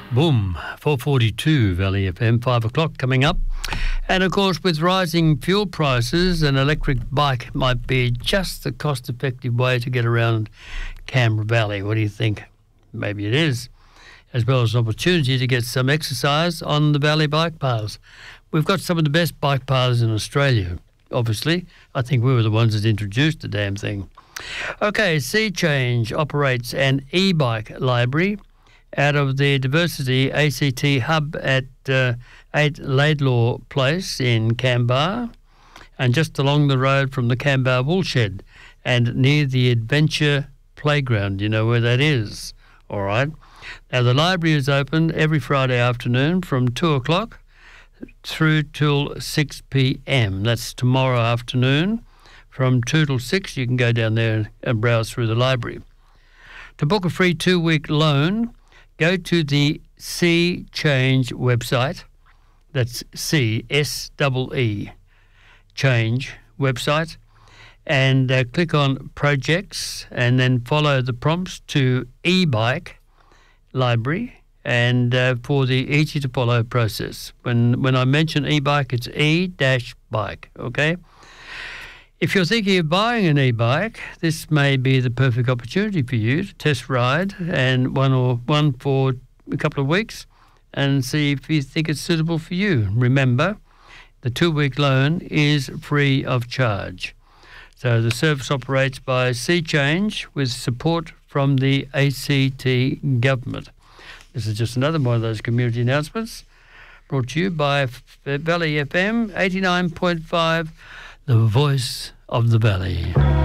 Boom, 4:42 Valley FM, 5 o'clock coming up. And of course, with rising fuel prices, an electric bike might be just the cost-effective way to get around Canberra Valley. What do you think? Maybe it is, as well as an opportunity to get some exercise on the Valley bike paths. We've got some of the best bike paths in Australia, obviously. I think we were the ones that introduced the damn thing. Okay, Sea Change operates an e-bike library out of the Diversity ACT hub at 8 Laidlaw Place in Canberra, and just along the road from the Canberra Woolshed and near the Adventure Playground. You know where that is, all right? Now, the library is open every Friday afternoon from 2 o'clock through till 6 p.m. That's tomorrow afternoon. From 2 till 6, you can go down there and browse through the library. To book a free 2-week loan, go to the Sea Change website. That's C-S-E-E, Change website. And click on Projects and then follow the prompts to e-bike library and for the easy-to-follow process. When I mention e-bike, it's e-bike, okay? If you're thinking of buying an e-bike, this may be the perfect opportunity for you to test ride and one for a couple of weeks and see if you think it's suitable for you. Remember, the 2-week loan is free of charge. So the service operates by Sea Change with support from the ACT government. This is just another one of those community announcements brought to you by Valley FM 89.5, the voice of the Valley.